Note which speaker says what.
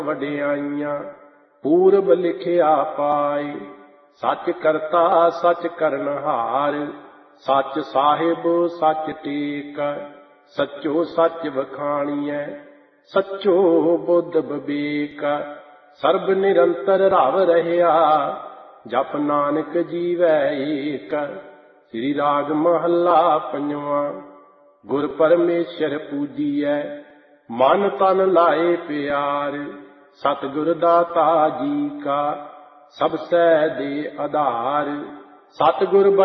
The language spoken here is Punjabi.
Speaker 1: ਵਡਿਆਈਆਂ ਪੂਰਬ ਲਿਖਿਆ ਪਾਏ। ਸੱਚ ਕਰਤਾ ਸੱਚ ਕਰਨਹਾਰ, ਸੱਚ ਸਾਹਿਬ ਸੱਚ ਟੇਕ। ਸੱਚੋ ਸੱਚ ਵਖਾਣੀਐ, ਸੱਚੋ ਬੁੱਧ ਵਿਵੇਕ। ਸਰਬ ਨਿਰੰਤਰ ਰਵ ਰਹਿਆ, ਜਪ ਨਾਨਕ ਜੀਵੈ ਏਕ। ਸ੍ਰੀ ਰਾਗ ਮਹੱਲਾ ਪੰਜਵਾਂ। ਗੁਰ ਪਰਮੇਸ਼ਰ ਪੂਜੀਐ, ਮਨ ਤਨ ਲਾਏ ਪਿਆਰ। ਸਤਿਗੁਰ ਦਾਤਾ ਜੀ ਕਾ, ਸਭ ਸੈ ਦੇ ਆਧਾਰ। ਸਤਿਗੁਰ